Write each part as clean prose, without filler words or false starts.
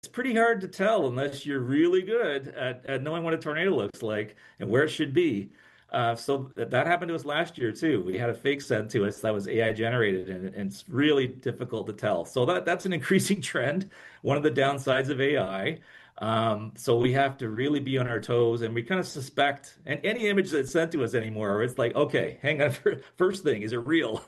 pretty hard to tell unless you're really good at knowing what a tornado looks like and where it should be. That happened to us last year too. We had a fake sent to us that was AI generated, and it's really difficult to tell. So that's an increasing trend. One of the downsides of AI. So we have to really be on our toes, and we kind of suspect, and any image that's sent to us anymore, it's like, okay, hang on. First thing, is it real?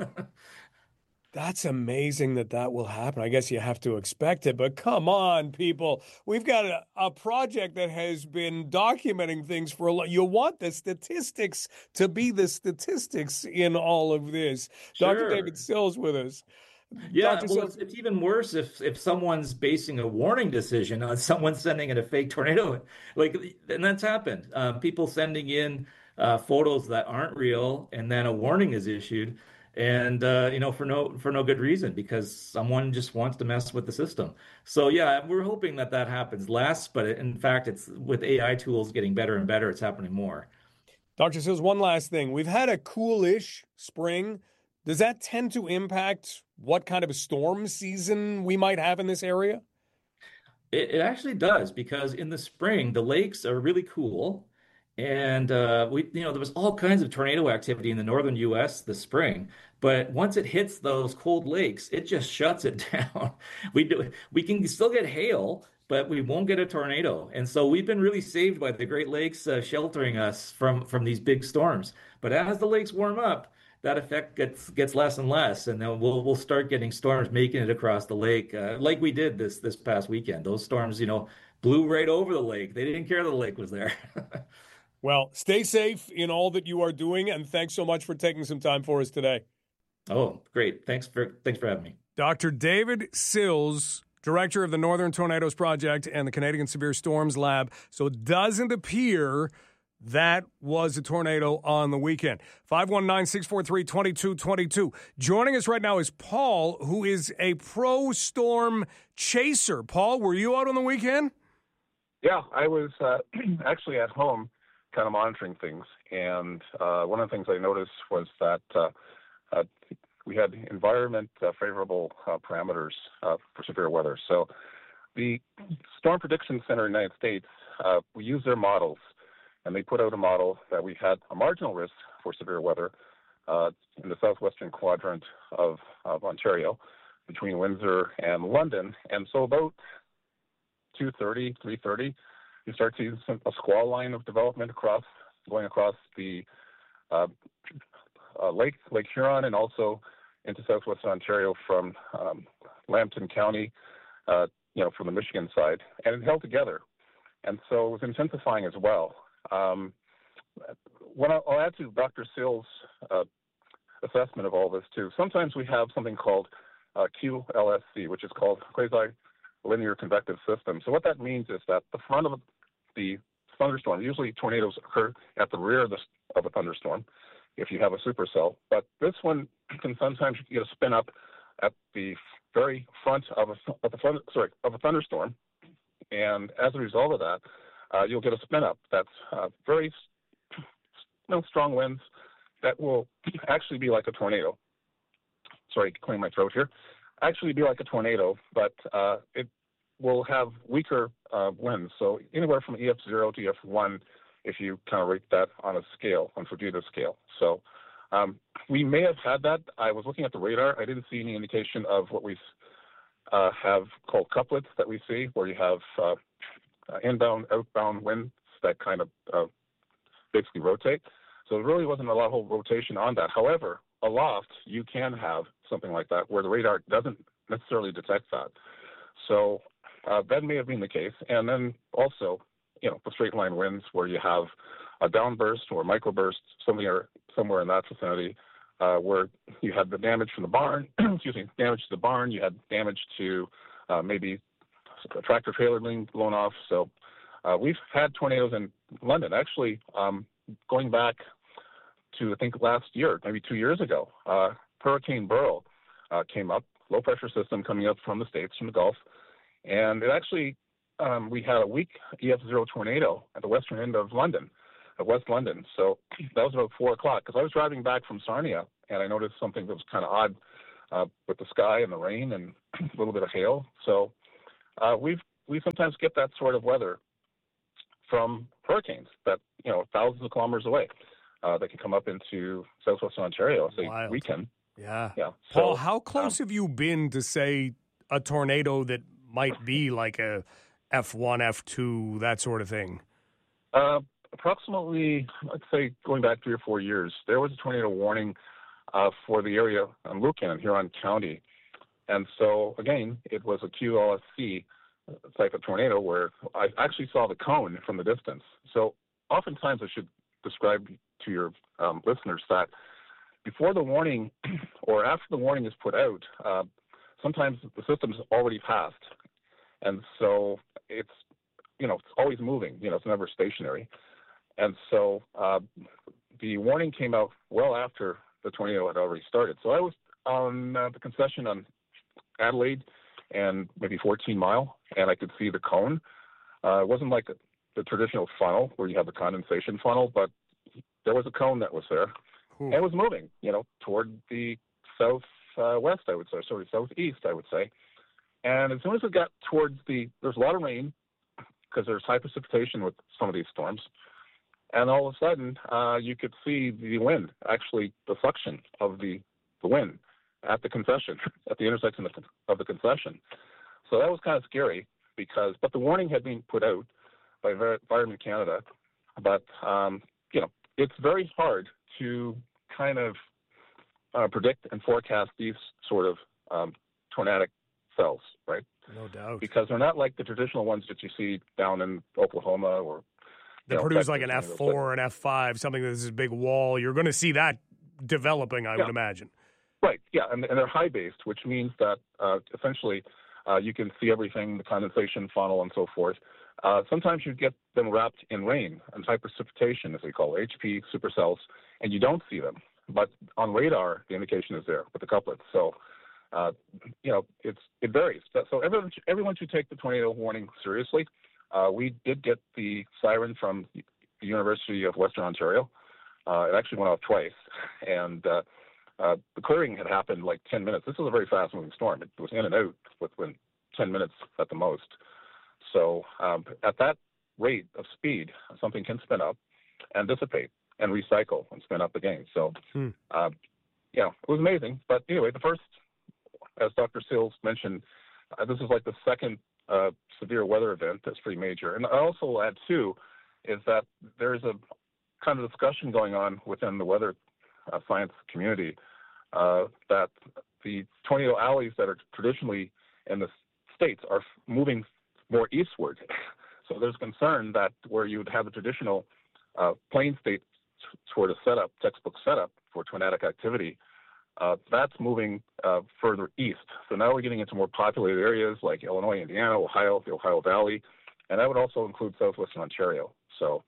That's amazing that that will happen. I guess you have to expect it, but come on, people. We've got a project that has been documenting things for a lot. You want the statistics to be the statistics in all of this. Dr. David Sure. Sills with us. Yeah, Dr. well, Sills, it's even worse if someone's basing a warning decision on someone sending in a fake tornado, like, and that's happened. People sending in photos that aren't real, and then a warning is issued, and for no good reason because someone just wants to mess with the system. So yeah, we're hoping that happens less, but in fact, it's with AI tools getting better and better, it's happening more. Dr. Sills, one last thing. We've had a coolish spring. Does that tend to impact what kind of a storm season we might have in this area? It actually does because in the spring the lakes are really cool, and there was all kinds of tornado activity in the northern U.S. this spring. But once it hits those cold lakes, it just shuts it down. We can still get hail, but we won't get a tornado. And so we've been really saved by the Great Lakes sheltering us from these big storms. But as the lakes warm up, that effect gets less and less, and then we'll start getting storms making it across the lake, like we did this past weekend. Those storms, blew right over the lake. They didn't care the lake was there. Well, stay safe in all that you are doing, and thanks so much for taking some time for us today. Oh, great! Thanks for having me, Dr. David Sills, director of the Northern Tornadoes Project and the Canadian Severe Storms Lab. So it doesn't appear that was a tornado on the weekend. 519-643-2222. Joining us right now is Paul, who is a pro storm chaser. Paul, were you out on the weekend? Yeah, I was actually at home kind of monitoring things. And one of the things I noticed was that we had environment favorable parameters for severe weather. So the Storm Prediction Center in the United States, we use their models, and they put out a model that we had a marginal risk for severe weather in the southwestern quadrant of Ontario between Windsor and London. And so about 2:30, 3:30, you start seeing a squall line of development going across the Lake Huron and also into southwestern Ontario from Lambton County, from the Michigan side, and it held together. And so it was intensifying as well. What I'll add to Dr. Sills' assessment of all this too, sometimes we have something called QLSC, which is called quasi-linear convective system. So what that means is that the front of the thunderstorm, usually tornadoes occur at the rear of a thunderstorm if you have a supercell, but this one can sometimes get a spin up at the very front of a thunderstorm, and as a result of that, you'll get a spin up that's very strong winds that will actually be like a tornado. Sorry, clearing my throat here. Actually be like a tornado, but it will have weaker winds. So anywhere from EF0 to EF1, if you kind of rate that on a scale, on Fujita scale. So we may have had that. I was looking at the radar. I didn't see any indication of what we have called couplets that we see, where you have inbound, outbound winds that kind of basically rotate. So there really wasn't a lot of rotation on that. However, aloft, you can have something like that where the radar doesn't necessarily detect that. So that may have been the case. And then also, the straight line winds where you have a downburst or microburst somewhere in that vicinity, where you had the damage from the barn, damage to the barn, you had damage to maybe a tractor trailer being blown off. So we've had tornadoes in London. Actually, going back to, I think, last year, maybe 2 years ago, Hurricane Beryl came up, low pressure system coming up from the States, from the Gulf. And it actually, we had a weak EF0 tornado at the western end of London, West London. So that was about 4 o'clock, because I was driving back from Sarnia, and I noticed something that was kind of odd with the sky and the rain and a little bit of hail. So we've we sometimes get that sort of weather from hurricanes that, thousands of kilometers away. That can come up into southwestern Ontario, say Wild. weekend. Yeah. Yeah. Paul, So, how close have you been to, say, a tornado that might be like a F1, F2, that sort of thing? Approximately, I'd say, going back 3 or 4 years, there was a tornado warning for the area I'm looking in Huron County. And so, again, it was a QLSC type of tornado where I actually saw the cone from the distance. So oftentimes I should describe to your listeners that before the warning or after the warning is put out, sometimes the system's already passed. And so it's always moving. It's never stationary. And so the warning came out well after the tornado had already started. So I was on the concession on Adelaide and maybe 14 Mile, and I could see the cone. It wasn't like the traditional funnel where you have the condensation funnel, but there was a cone that was there. And it was moving, toward the southwest, I would say, southeast, I would say. And as soon as it got towards there's a lot of rain because there's high precipitation with some of these storms. And all of a sudden, you could see the wind, actually the suction of the wind at the concession, at the intersection of the concession. So that was kind of scary but the warning had been put out by Environment Canada. But, it's very hard to kind of predict and forecast these sort of tornadic cells, right? No doubt. Because they're not like the traditional ones that you see down in Oklahoma or they produce like an F4, an F5, something that's this big wall. You're going to see that developing, I would imagine. Right, yeah, and they're high-based, which means that essentially you can see everything, the condensation funnel and so forth. Sometimes you get them wrapped in rain and high precipitation, as we call it, HP supercells, and you don't see them. But on radar, the indication is there with the couplets. So, it varies. So everyone should take the tornado warning seriously. We did get the siren from the University of Western Ontario. It actually went off twice, and the clearing had happened like 10 minutes. This was a very fast-moving storm. It was in and out within 10 minutes at the most. So at that rate of speed, something can spin up and dissipate and recycle and spin up again. So, it was amazing. But anyway, the first, as Dr. Sills mentioned, this is like the second severe weather event that's pretty major. And I also will add, too, is that there's a kind of discussion going on within the weather science community that the tornado alleys that are traditionally in the States are moving more eastward. So there's concern that where you would have a traditional plain state sort of textbook setup for tornadic activity, that's moving further east. So now we're getting into more populated areas like Illinois, Indiana, Ohio, the Ohio Valley, and that would also include southwestern Ontario. So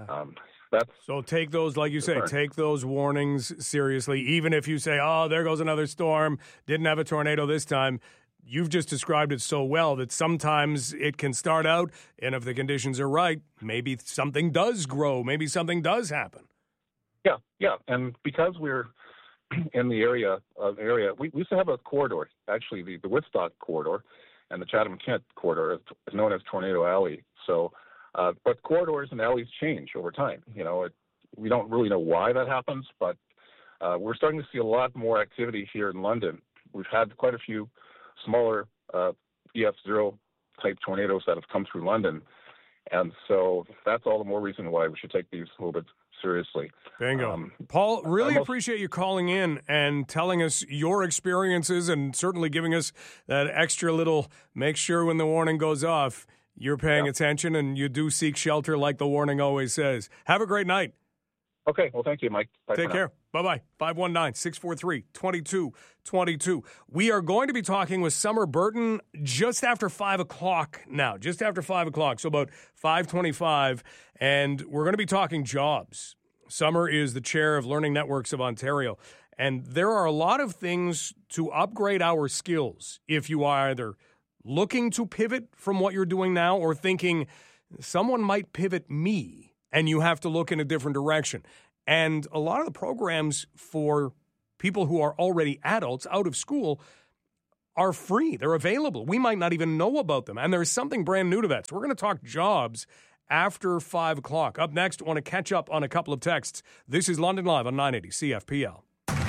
so take those, like you say, take those warnings seriously. Even if you say, oh, there goes another storm, didn't have a tornado this time. You've just described it so well that sometimes it can start out, and if the conditions are right, maybe something does grow, maybe something does happen. Yeah, and because we're in the area, we used to have a corridor, actually the Woodstock corridor and the Chatham-Kent corridor is known as Tornado Alley. So, but corridors and alleys change over time. We don't really know why that happens, but we're starting to see a lot more activity here in London. We've had quite a few smaller EF0 type tornadoes that have come through London. And so that's all the more reason why we should take these a little bit seriously. Bingo. Paul, really appreciate you calling in and telling us your experiences and certainly giving us that extra little make sure when the warning goes off, you're paying attention and you do seek shelter like the warning always says. Have a great night. Okay. Well, thank you, Mike. Bye. Take care. Bye-bye. 519-643-2222. We are going to be talking with Summer Burton just after 5 o'clock now, just after 5 o'clock, so about 5:25, and we're going to be talking jobs. Summer is the chair of Learning Networks of Ontario, and there are a lot of things to upgrade our skills if you are either looking to pivot from what you're doing now or thinking someone might pivot me, and you have to look in a different direction. And a lot of the programs for people who are already adults out of school are free. They're available. We might not even know about them. And there's something brand new to that. So we're going to talk jobs after 5 o'clock. Up next, want to catch up on a couple of texts. This is London Live on 980 CFPL.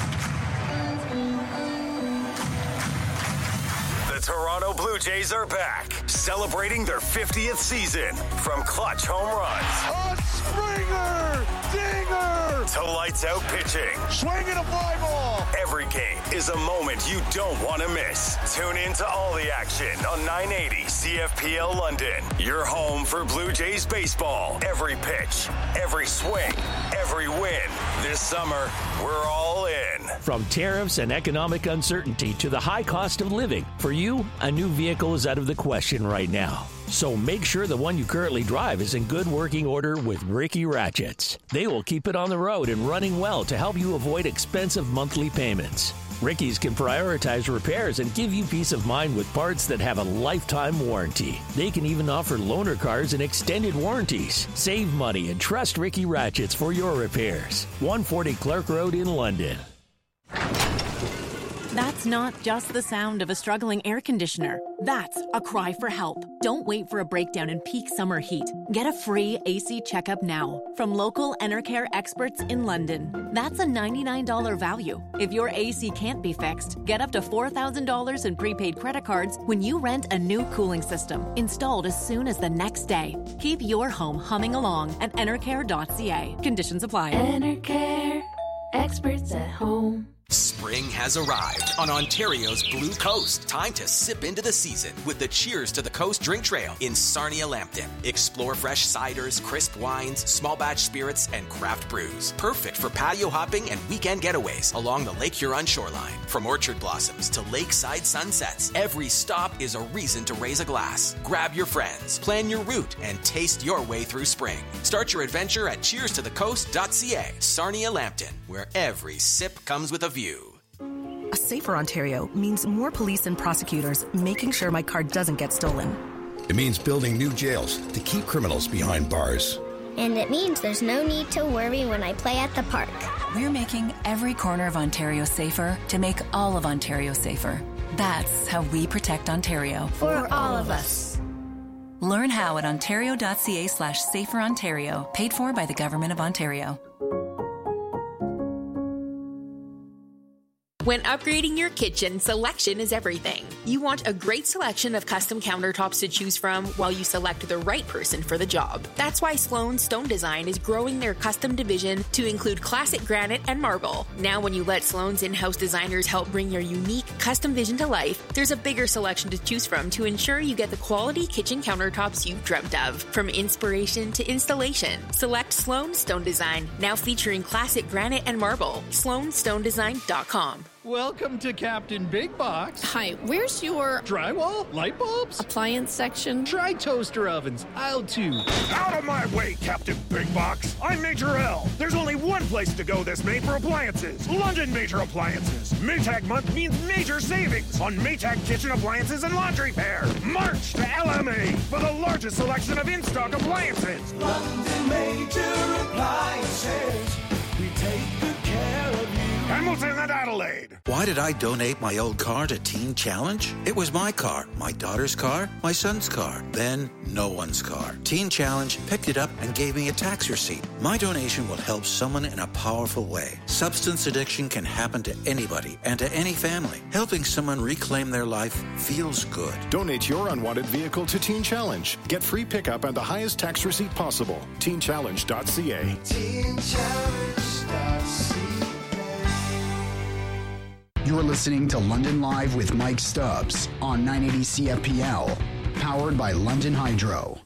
The Toronto Blue Jays are back, celebrating their 50th season. From clutch home runs, a Springer, dinger, to lights out pitching. Swinging a fly ball. Every game is a moment you don't want to miss. Tune in to all the action on 980 CFPL London. Your home for Blue Jays baseball. Every pitch, every swing, every win. This summer, we're all in. From tariffs and economic uncertainty to the high cost of living, for you, a new vehicle is out of the question right now. So make sure the one you currently drive is in good working order with Ricky Ratchets. They will keep it on the road and running well to help you avoid expensive monthly payments. Ricky's can prioritize repairs and give you peace of mind with parts that have a lifetime warranty. They can even offer loaner cars and extended warranties. Save money and trust Ricky Ratchets for your repairs. 140 Clark Road in London. That's not just the sound of a struggling air conditioner. That's a cry for help. Don't wait for a breakdown in peak summer heat. Get a free AC checkup now from local Enercare experts in London. That's a $99 value. If your AC can't be fixed, get up to $4,000 in prepaid credit cards when you rent a new cooling system installed as soon as the next day. Keep your home humming along at enercare.ca. Conditions apply. Enercare, experts at home. Spring has arrived on Ontario's Blue Coast. Time to sip into the season with the Cheers to the Coast drink trail in Sarnia Lambton. Explore fresh ciders, crisp wines, small batch spirits, and craft brews. Perfect for patio hopping and weekend getaways along the Lake Huron shoreline. From orchard blossoms to lakeside sunsets, every stop is a reason to raise a glass. Grab your friends, plan your route, and taste your way through spring. Start your adventure at cheerstothecoast.ca. Sarnia Lambton, where every sip comes with a view. A safer Ontario means more police and prosecutors making sure my car doesn't get stolen. It means building new jails to keep criminals behind bars. And it means there's no need to worry when I play at the park. We're making every corner of Ontario safer to make all of Ontario safer. That's how we protect Ontario. For all of us. Learn how at ontario.ca/saferontario, paid for by the Government of Ontario. When upgrading your kitchen, selection is everything. You want a great selection of custom countertops to choose from while you select the right person for the job. That's why Sloan Stone Design is growing their custom division to include classic granite and marble. Now when you let Sloan's in-house designers help bring your unique custom vision to life, there's a bigger selection to choose from to ensure you get the quality kitchen countertops you've dreamt of. From inspiration to installation, select Sloan Stone Design, now featuring classic granite and marble. SloanStoneDesign.com. Welcome to Captain Big Box. Hi, where's your drywall, light bulbs, appliance section? Try toaster ovens, aisle 2. Out of my way, Captain Big Box. I'm Major L. There's only one place to go this May for appliances. London Major Appliances. Maytag month means major savings on Maytag kitchen appliances and laundry pair. March to LMA for the largest selection of in-stock appliances. London Major Appliances. We take good care of you. Hamilton and Adelaide. Why did I donate my old car to Teen Challenge? It was my car, my daughter's car, my son's car, then no one's car. Teen Challenge picked it up and gave me a tax receipt. My donation will help someone in a powerful way. Substance addiction can happen to anybody and to any family. Helping someone reclaim their life feels good. Donate your unwanted vehicle to Teen Challenge. Get free pickup and the highest tax receipt possible. TeenChallenge.ca. TeenChallenge.ca. You're listening to London Live with Mike Stubbs on 980 CFPL, powered by London Hydro.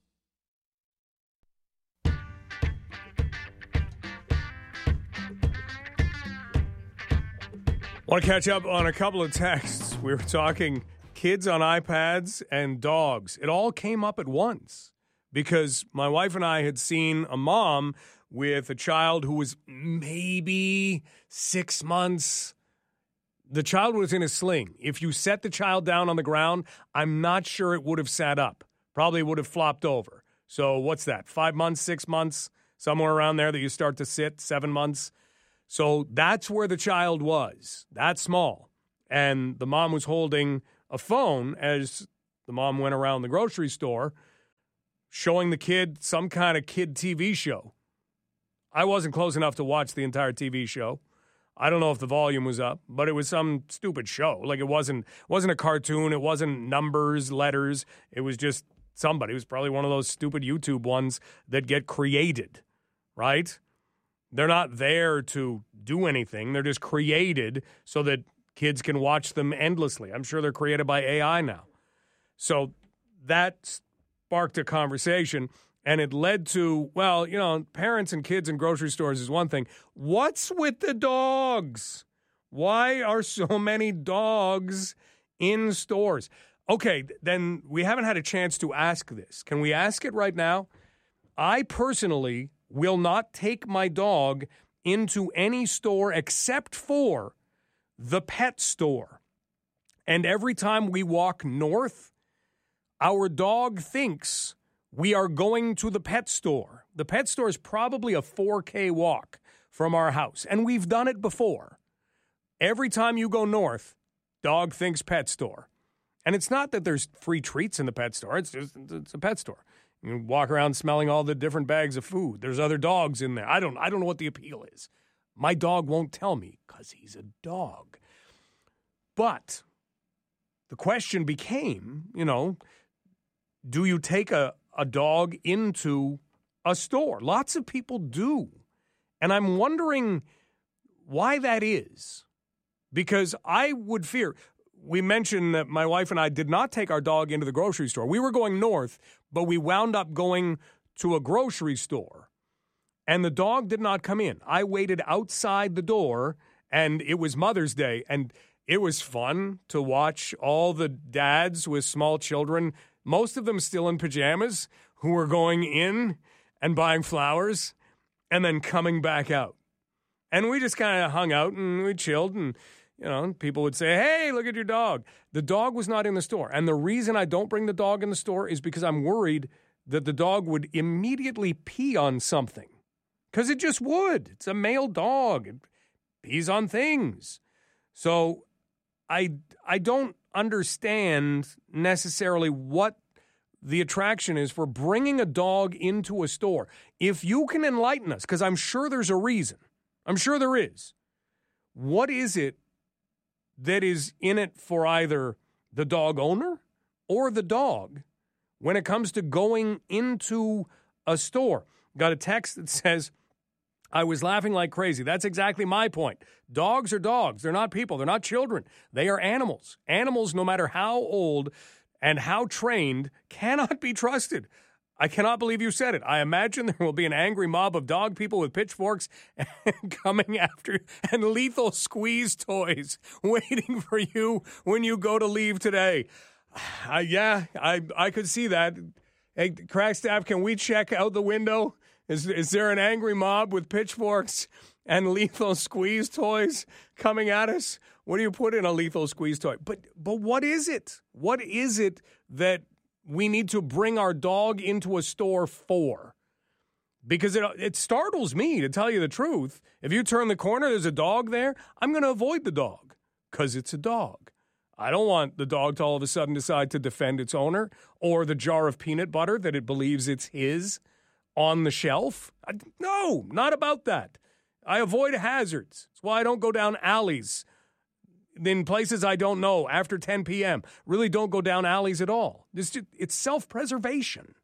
Want to catch up on a couple of texts. We were talking kids on iPads and dogs. It all came up at once because my wife and I had seen a mom with a child who was maybe 6 months. The child was in a sling. If you set the child down on the ground, I'm not sure it would have sat up. Probably would have flopped over. So what's that, 5 months, 6 months, somewhere around there that you start to sit, 7 months? So that's where the child was, that small. and the mom was holding a phone as the mom went around the grocery store showing the kid some kind of kid TV show. I wasn't close enough to watch the entire TV show. I don't know if the volume was up, but it was some stupid show. Like it wasn't a cartoon. It wasn't numbers, letters. It was just somebody. It was probably one of those stupid YouTube ones that get created, right? They're not there to do anything. They're just created so that kids can watch them endlessly. I'm sure they're created by AI now. So that sparked a conversation. And it led to, well, you know, parents and kids in grocery stores is one thing. What's with the dogs? Why are so many dogs in stores? Okay, then we haven't had a chance to ask this. Can we ask it right now? I personally will not take my dog into any store except for the pet store. And every time we walk north, our dog thinks we are going to the pet store. The pet store is probably a 4K walk from our house, and we've done it before. Every time you go north, dog thinks pet store. And it's not that there's free treats in the pet store. It's a pet store. You walk around smelling all the different bags of food. There's other dogs in there. I don't know what the appeal is. My dog won't tell me because he's a dog. But the question became, you know, do you take a dog into a store? Lots of people do. And I'm wondering why that is. Because I would fear, we mentioned that my wife and I did not take our dog into the grocery store. We were going north, but we wound up going to a grocery store. And the dog did not come in. I waited outside the door, and it was Mother's Day. And it was fun to watch all the dads with small children, most of them still in pajamas, who were going in and buying flowers and then coming back out. And we just kind of hung out and we chilled, and, you know, people would say, hey, look at your dog. The dog was not in the store. And the reason I don't bring the dog in the store is because I'm worried that the dog would immediately pee on something. Because it just would. It's a male dog. It pees on things. So I don't understand necessarily what the attraction is for bringing a dog into a store. If you can enlighten us, because I'm sure there's a reason. I'm sure there is. What is it that is in it for either the dog owner or the dog when it comes to going into a store? Got a text that says, I was laughing like crazy. That's exactly my point. Dogs are dogs. They're not people. They're not children. They are animals. Animals, no matter how old and how trained, cannot be trusted. I cannot believe you said it. I imagine there will be an angry mob of dog people with pitchforks coming after and lethal squeeze toys waiting for you when you go to leave today. I could see that. Hey, Crackstaff, can we check out the window? Is there an angry mob with pitchforks and lethal squeeze toys coming at us? What do you put in a lethal squeeze toy? But what is it? What is it that we need to bring our dog into a store for? Because it startles me, to tell you the truth. If you turn the corner, there's a dog there, I'm going to avoid the dog because it's a dog. I don't want the dog to all of a sudden decide to defend its owner or the jar of peanut butter that it believes it's his on the shelf. No, not about that. I avoid hazards. That's why I don't go down alleys in places I don't know after 10 p.m. Really don't go down alleys at all. It's self-preservation.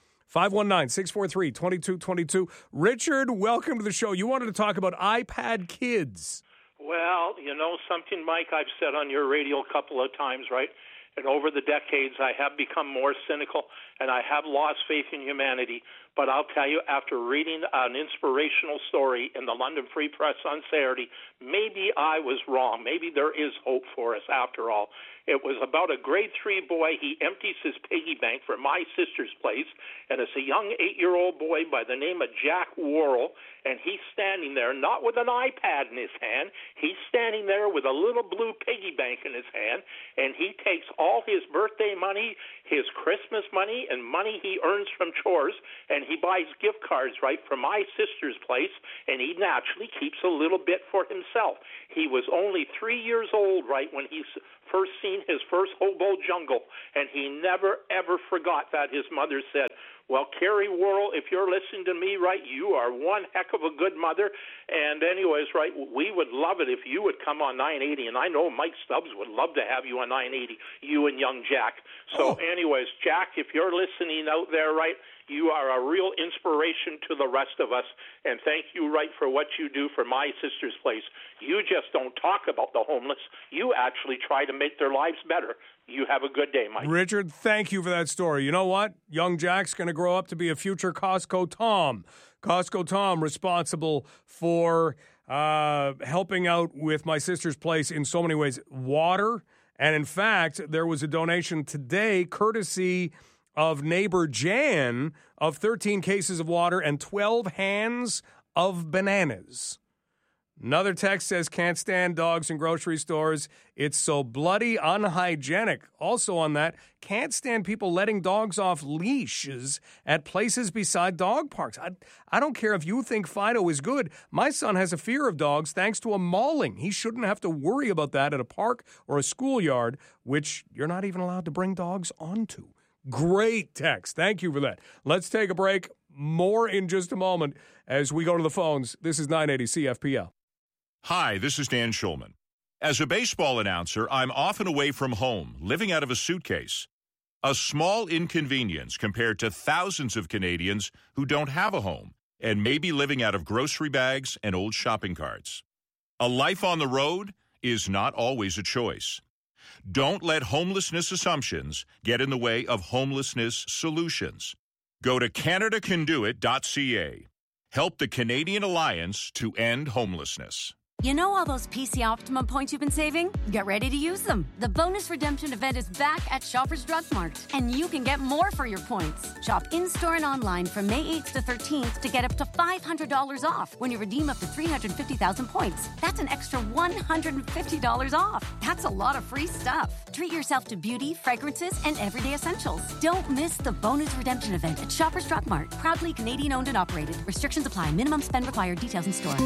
519-643-2222. Richard, welcome to the show. You wanted to talk about iPad kids. Well, you know something, Mike, I've said on your radio a couple of times, right? And over the decades, I have become more cynical, and I have lost faith in humanity. But I'll tell you, after reading an inspirational story in the London Free Press on Saturday, maybe I was wrong. Maybe there is hope for us after all. It was about a grade 3 boy. He empties his piggy bank for my sister's place, and it's a young 8-year-old boy by the name of Jack Worrell, and he's standing there, not with an iPad in his hand. He's standing there with a little blue piggy bank in his hand, and he takes all his birthday money, his Christmas money, and money he earns from chores, and he buys gift cards, right, for my sister's place, and he naturally keeps a little bit for himself. He was only 3 years old, right, when he first seen his first Hobo Jungle, and he never, ever forgot that. His mother said, well, Carrie Worrell, if you're listening to me, right, you are one heck of a good mother. And anyways, right, we would love it if you would come on 980. And I know Mike Stubbs would love to have you on 980, you and young Jack. So anyways, Jack, if you're listening out there, right, you are a real inspiration to the rest of us. And thank you, right, for what you do for my sister's place. You just don't talk about the homeless. You actually try to make their lives better. You have a good day, Mike. Richard, thank you for that story. You know what? Young Jack's going to grow up to be a future Costco Tom. Costco Tom, responsible for helping out with my sister's place in so many ways. Water, and in fact, there was a donation today, courtesy of neighbor Jan, of 13 cases of water and 12 hands of bananas. Another text says, can't stand dogs in grocery stores. It's so bloody unhygienic. Also on that, can't stand people letting dogs off leashes at places beside dog parks. I don't care if you think Fido is good. My son has a fear of dogs thanks to a mauling. He shouldn't have to worry about that at a park or a schoolyard, which you're not even allowed to bring dogs onto. Great text. Thank you for that. Let's take a break. More in just a moment as we go to the phones. This is 980 CFPL. Hi, this is Dan Schulman. As a baseball announcer, I'm often away from home, living out of a suitcase. A small inconvenience compared to thousands of Canadians who don't have a home and may be living out of grocery bags and old shopping carts. A life on the road is not always a choice. Don't let homelessness assumptions get in the way of homelessness solutions. Go to CanadaCanDoIt.ca. Help the Canadian Alliance to End Homelessness. You know all those PC Optimum points you've been saving? Get ready to use them. The bonus redemption event is back at Shoppers Drug Mart, and you can get more for your points. Shop in-store and online from May 8th to 13th to get up to $500 off when you redeem up to 350,000 points. That's an extra $150 off. That's a lot of free stuff. Treat yourself to beauty, fragrances, and everyday essentials. Don't miss the bonus redemption event at Shoppers Drug Mart. Proudly Canadian owned and operated. Restrictions apply. Minimum spend required. Details in store.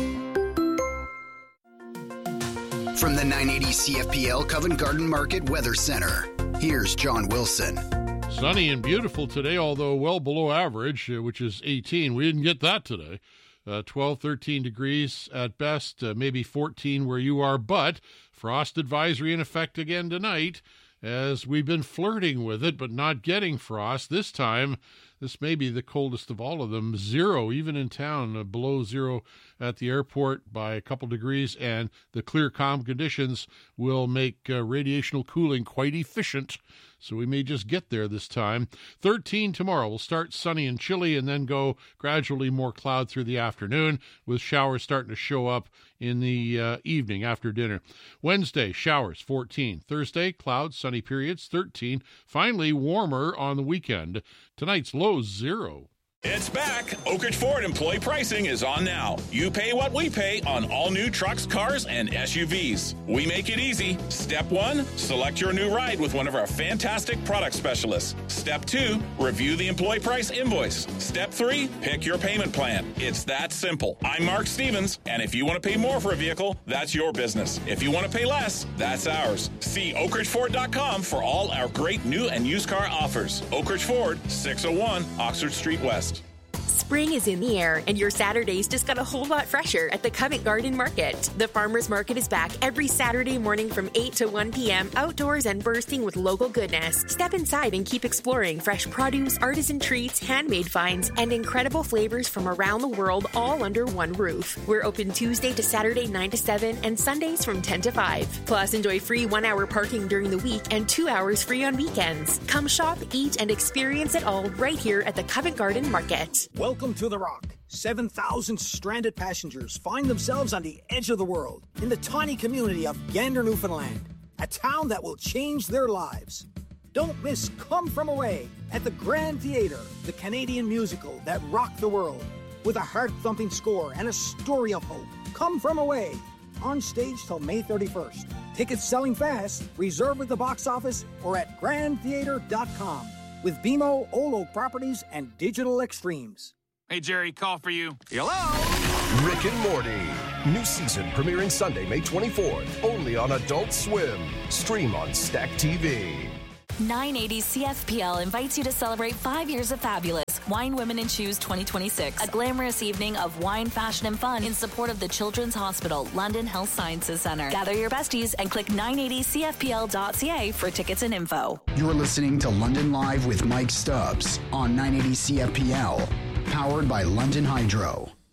From the 980 CFPL Covent Garden Market Weather Center, here's John Wilson. Sunny and beautiful today, although well below average, which is 18. We didn't get that today. 12, 13 degrees at best, maybe 14 where you are, but frost advisory in effect again tonight, as we've been flirting with it, but not getting frost. This time, this may be the coldest of all of them. 0, even in town, below 0 at the airport by a couple degrees, and the clear, calm conditions will make radiational cooling quite efficient, so we may just get there this time. 13 tomorrow. We'll start sunny and chilly and then go gradually more cloud through the afternoon, with showers starting to show up in the evening after dinner. Wednesday, showers, 14. Thursday, clouds, sunny periods, 13. Finally, warmer on the weekend. Tonight's low, 0. It's back. Oak Ridge Ford employee pricing is on now. You pay what we pay on all new trucks, cars, and SUVs. We make it easy. Step 1, select your new ride with one of our fantastic product specialists. Step 2, review the employee price invoice. Step 3, pick your payment plan. It's that simple. I'm Mark Stevens, and if you want to pay more for a vehicle, that's your business. If you want to pay less, that's ours. See OakRidgeFord.com for all our great new and used car offers. Oak Ridge Ford, 601 Oxford Street West. Spring is in the air, and your Saturdays just got a whole lot fresher at the Covent Garden Market. The Farmers Market is back every Saturday morning from 8 to 1 p.m., outdoors and bursting with local goodness. Step inside and keep exploring fresh produce, artisan treats, handmade finds, and incredible flavors from around the world, all under one roof. We're open Tuesday to Saturday 9 to 7 and Sundays from 10 to 5. Plus, enjoy free 1-hour parking during the week and 2 hours free on weekends. Come shop, eat, and experience it all right here at the Covent Garden Market. Welcome to The Rock. 7,000 stranded passengers find themselves on the edge of the world in the tiny community of Gander, Newfoundland, a town that will change their lives. Don't miss Come From Away at the Grand Theatre, the Canadian musical that rocked the world, with a heart-thumping score and a story of hope. Come From Away, on stage till May 31st. Tickets selling fast. Reserve at the box office or at grandtheatre.com. with BMO, Old Oak Properties, and Digital Extremes. Hey, Jerry, call for you. Hello? Rick and Morty. New season premiering Sunday, May 24th. Only on Adult Swim. Stream on Stack TV. 980 CFPL invites you to celebrate 5 years of fabulous Wine, Women, and Shoes 2026. A glamorous evening of wine, fashion, and fun in support of the Children's Hospital, London Health Sciences Centre. Gather your besties and click 980cfpl.ca for tickets and info. You're listening to London Live with Mike Stubbs on 980 CFPL, powered by London Hydro.